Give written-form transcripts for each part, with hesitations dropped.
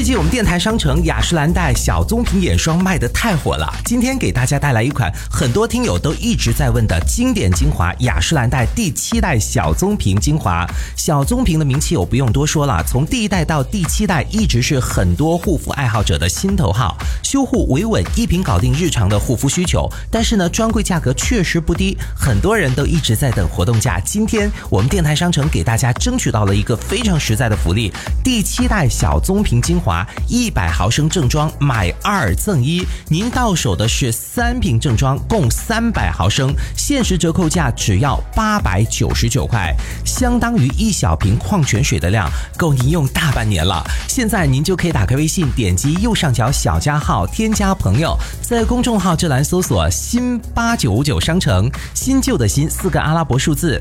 近我们电台商城雅诗兰黛小棕瓶眼霜卖得太火了，今天给大家带来一款很多听友都一直在问的经典精华雅诗兰黛第7代小棕瓶精华。小棕瓶的名气我不用多说了，从第1代到第7代一直是很多护肤爱好者的心头好，修护维稳，一瓶搞定日常的护肤需求。但是呢，专柜价格确实不低，很多人都一直在等活动价。今天我们电台商城给大家争取到了一个非常实在的福利，第7代小棕瓶精华100毫升正装买2赠1，您到手的是3瓶正装共300毫升，限时折扣价只要899块，相当于1小瓶矿泉水的量，够您用大半年了。现在您就可以打开微信，点击右上角小加号添加朋友，在公众号这栏搜索新8959商城，新旧的新4个阿拉伯数字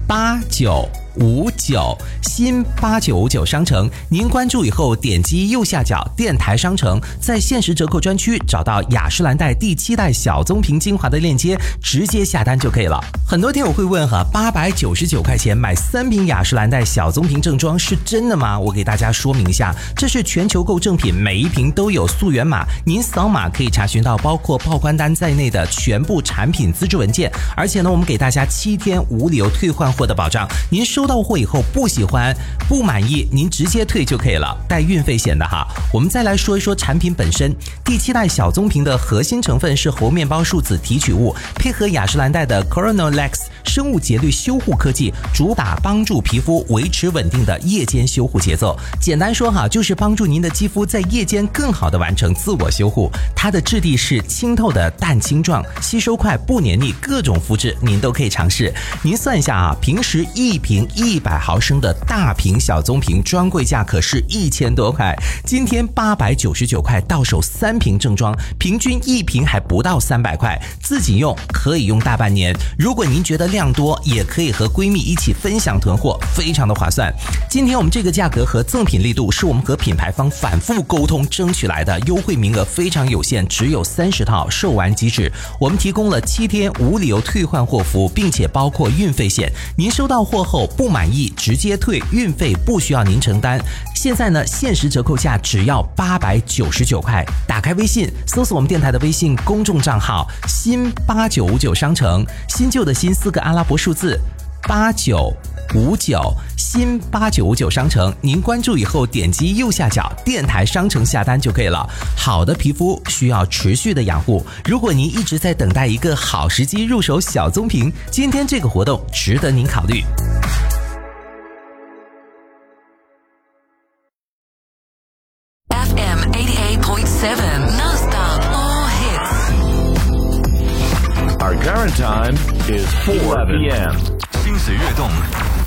8959新8959商城，您关注以后点击右下角电台商城，在限时折扣专区找到雅诗兰黛第7代小棕瓶精华的链接，直接下单就可以了。很多听友会问899块钱买3瓶雅诗兰黛小棕瓶正装是真的吗？我给大家说明一下，这是全球购正品，每一瓶都有溯源码，您扫码可以查询到包括报关单在内的全部产品资质文件，而且呢，我们给大家7天无理由退换货的保障，您收到货以后不喜欢不满意，您直接退就可以了，带运费险的哈。我们再来说一说产品本身，第7代小棕瓶的核心成分是猴面包树脂提取物，配合雅诗兰黛的 Coronalex 生物节律修护科技，主打帮助皮肤维持稳定的夜间修护节奏。简单说哈，就是帮助您的肌肤在夜间更好的完成自我修护。它的质地是清透的蛋清状，吸收快不黏腻，各种肤质您都可以尝试。您算一下啊，平时一瓶100毫升的大瓶小棕瓶专柜价可是1000多块，今天899块到手3瓶正装，平均一瓶还不到300块，自己用可以用大半年。如果您觉得量多，也可以和闺蜜一起分享囤货，非常的划算。今天我们这个价格和赠品力度是我们和品牌方反复沟通争取来的，优惠名额非常有限，只有30套，售完即止。我们提供了7天无理由退换货服务，并且包括运费险，您收到货后不满意直接退，运费不需要您承担。现在呢，限时折扣价只要899块。打开微信，搜索我们电台的微信公众账号新8959商城，新旧的新4个阿拉伯数字8959新8959商城，您关注以后点击右下角电台商城下单就可以了。好的皮肤需要持续的养护，如果您一直在等待一个好时机入手小棕瓶，今天这个活动值得您考虑。 FM 88.7 Non-stop all hits. Our current time is 4 p.m. 心随悦动，